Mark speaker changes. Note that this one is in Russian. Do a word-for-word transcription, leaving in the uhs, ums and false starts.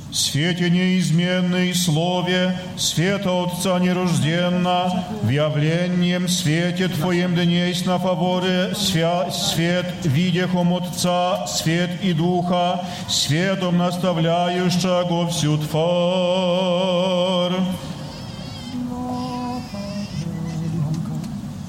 Speaker 1: свете неизменной слове, света Отца нерожденна, в явлением свете Твоем днесь на фаворе, свя, свет видяхом Отца, свет и Духа, светом наставляющего всю тварь.